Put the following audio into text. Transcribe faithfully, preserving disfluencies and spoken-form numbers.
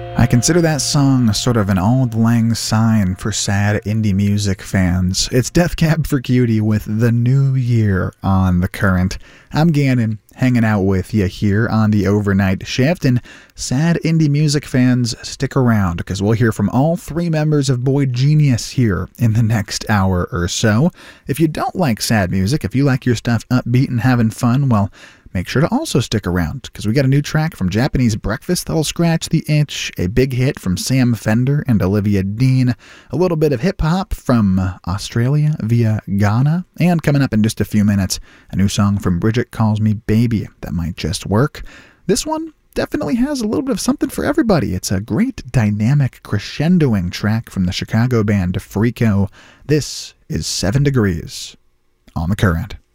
I consider that song sort of an auld lang syne for sad indie music fans. It's Death Cab for Cutie with The New Year on The Current. I'm Gannon, hanging out with you here on the overnight shift, and sad indie music fans, stick around because we'll hear from all three members of Boy Genius here in the next hour or so. If you don't like sad music, if you like your stuff upbeat and having fun, well, make sure to also stick around, because we got a new track from Japanese Breakfast that'll scratch the itch, a big hit from Sam Fender and Olivia Dean, a little bit of hip-hop from Australia via Ghana, and coming up in just a few minutes, a new song from Bridget Calls Me Baby that might just work. This one definitely has a little bit of something for everybody. It's a great dynamic crescendoing track from the Chicago band Freako. This is Seven Degrees on The Current.